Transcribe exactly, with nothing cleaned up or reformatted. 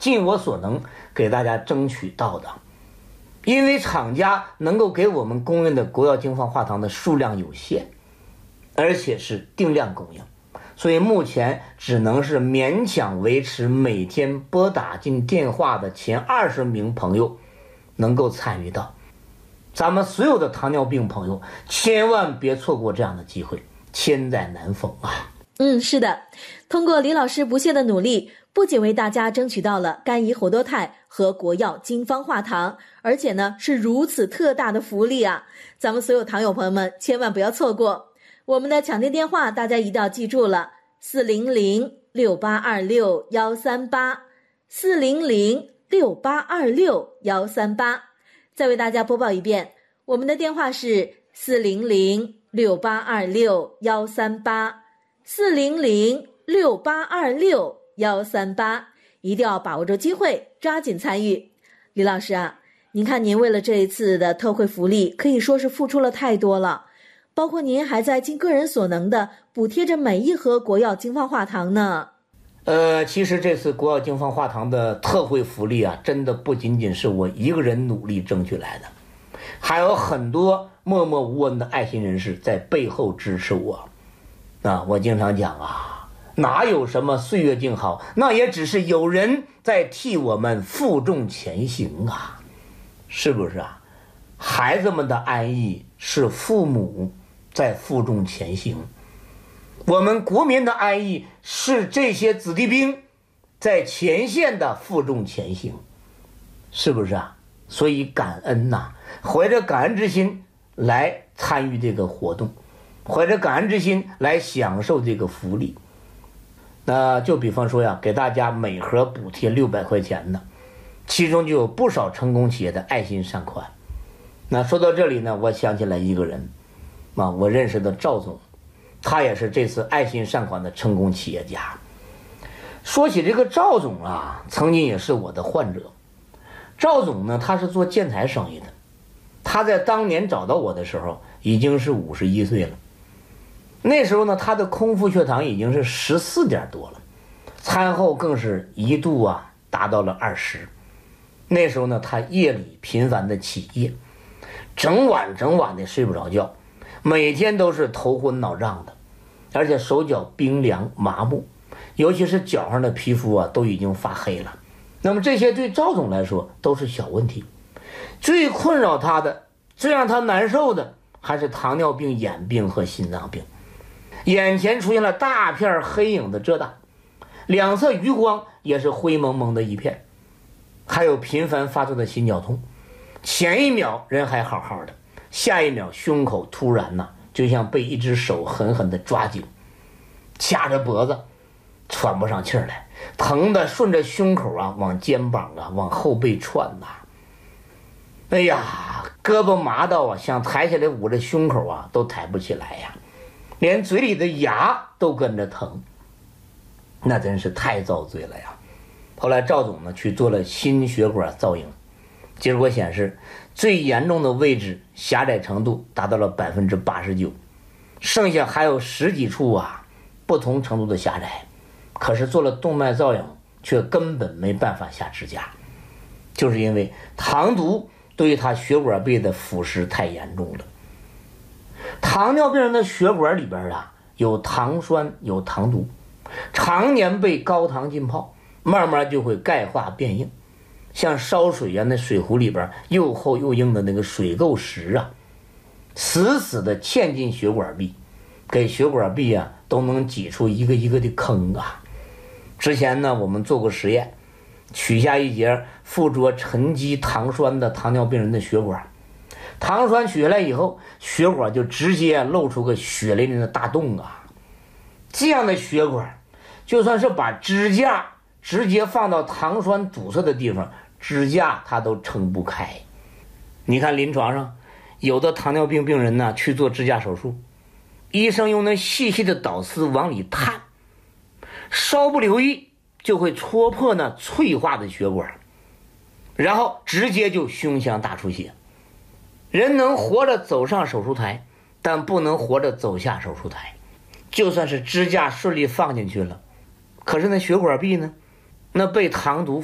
尽我所能给大家争取到的。因为厂家能够给我们供应的国药精方化糖的数量有限，而且是定量供应，所以目前只能是勉强维持每天拨打进电话的前二十名朋友能够参与到。咱们所有的糖尿病朋友千万别错过这样的机会，千载难逢啊。 嗯，是的，通过李老师不懈的努力，不仅为大家争取到了甘怡活多肽和国药精方化糖，而且呢是如此特大的福利啊！咱们所有糖友朋友们千万不要错过。我们的抢订电话大家一定要记住了，四零零六八二六幺三八，四零零六八二六幺三八。再为大家播报一遍，我们的电话是四零零六八二六幺三八，四零零六八二六幺三八，一定要把握住机会，抓紧参与。李老师啊，您看您为了这一次的特惠福利，可以说是付出了太多了，包括您还在尽个人所能的补贴着每一盒国药精方化糖呢。 呃，其实这次国药精方化糖的特惠福利啊，真的不仅仅是我一个人努力争取来的，还有很多默默无闻的爱心人士在背后支持我。啊，我经常讲啊，哪有什么岁月静好，那也只是有人在替我们负重前行啊，是不是啊？孩子们的安逸是父母在负重前行，我们国民的安逸是这些子弟兵在前线的负重前行，是不是啊？所以感恩呐、啊，怀着感恩之心来参与这个活动，怀着感恩之心来享受这个福利。那就比方说呀，给大家每盒补贴六百块钱呢，其中就有不少成功企业的爱心善款。那说到这里呢，我想起来一个人啊，我认识的赵总，他也是这次爱心善款的成功企业家。说起这个赵总啊，曾经也是我的患者。赵总呢，他是做建材生意的，他在当年找到我的时候已经是五十一岁了。那时候呢，他的空腹血糖已经是十四点多了，餐后更是一度啊达到了二十。那时候呢，他夜里频繁的起夜，整晚整晚的睡不着觉，每天都是头昏脑胀的，而且手脚冰凉麻木，尤其是脚上的皮肤啊都已经发黑了。那么这些对赵总来说都是小问题，最困扰他的，最让他难受的还是糖尿病、眼病和心脏病。眼前出现了大片黑影的遮挡，两侧余光也是灰蒙蒙的一片，还有频繁发作的心绞痛。前一秒人还好好的，下一秒胸口突然呢、啊，就像被一只手狠狠地抓紧，掐着脖子，喘不上气儿来，疼的顺着胸口啊往肩膀啊往后背窜呐、啊。哎呀，胳膊麻到啊，想抬起来捂着胸口啊都抬不起来呀，连嘴里的牙都跟着疼，那真是太遭罪了呀。后来赵总呢去做了心血管造影，结果显示最严重的位置狭窄程度达到了百分之八十九，剩下还有十几处啊不同程度的狭窄，可是做了动脉造影却根本没办法下支架，就是因为糖毒对于他血管壁的腐蚀太严重了。糖尿病人的血管里边啊有糖酸有糖毒，常年被高糖浸泡，慢慢就会钙化变硬，像烧水一样的水壶里边又厚又硬的那个水垢石啊，死死的嵌进血管壁，给血管壁啊都能挤出一个一个的坑啊。之前呢我们做过实验，取下一节附着沉积糖酸的糖尿病人的血管，糖酸取下来以后，血管就直接露出个血淋淋的大洞啊。这样的血管就算是把支架直接放到糖酸堵塞的地方，支架它都撑不开。你看临床上有的糖尿病病人呢去做支架手术，医生用那细细的导丝往里探，稍不留意就会戳破那脆化的血管，然后直接就胸腔大出血。人能活着走上手术台，但不能活着走下手术台。就算是支架顺利放进去了，可是那血管壁呢，那被糖毒